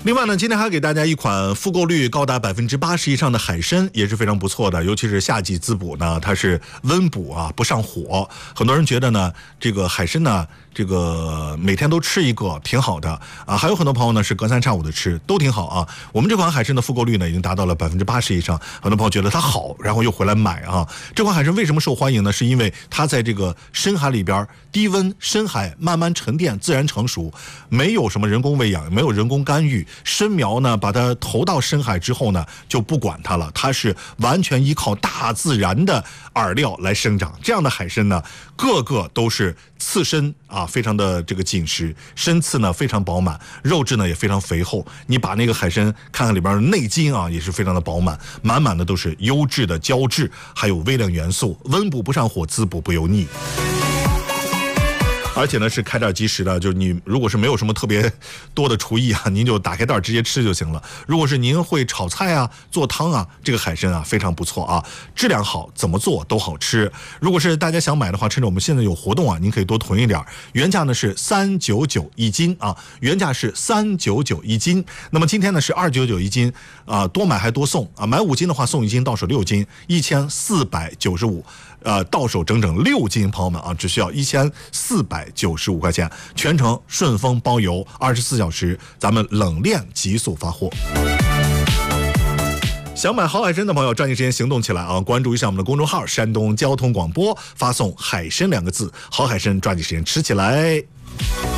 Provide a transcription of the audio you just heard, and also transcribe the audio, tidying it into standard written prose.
另外呢，今天还给大家一款复购率高达80%以上的海参，也是非常不错的，尤其是夏季滋补呢，它是温补啊，不上火。很多人觉得呢，这个海参呢，这个每天都吃一个挺好的啊，还有很多朋友呢是隔三差五的吃，都挺好啊。我们这款海参的复购率呢已经达到了80%以上，很多朋友觉得它好，然后又回来买啊。这款海参为什么受欢迎呢？是因为它在这个深海里边，低温深海慢慢沉淀，自然成熟，没有什么人工喂养，没有人工干预。参苗呢，把它投到深海之后呢，就不管它了，它是完全依靠大自然的饵料来生长。这样的海参呢，个个都是刺身啊，非常的这个紧实，身刺呢非常饱满，肉质呢也非常肥厚。你把那个海参看看里边的内筋啊，也是非常的饱满，满满的都是优质的胶质，还有微量元素，温补不上火，滋补不油腻。而且呢是开袋即食的，就你如果是没有什么特别多的厨艺啊，您就打开袋直接吃就行了。如果是您会炒菜啊、做汤啊，这个海参啊非常不错啊，质量好，怎么做都好吃。如果是大家想买的话，趁着我们现在有活动啊，您可以多囤一点，原价呢是399一斤啊，原价是399一斤。那么今天呢是299一斤啊，多买还多送啊，买5斤的话送1斤，到手6斤，1495。到手整整6斤，朋友们啊，只需要1495块钱，全程顺丰包邮，24小时咱们冷链急速发货。想买好海参的朋友，抓紧时间行动起来啊！关注一下我们的公众号山东交通广播，发送海参2个字，好海参抓紧时间吃起来。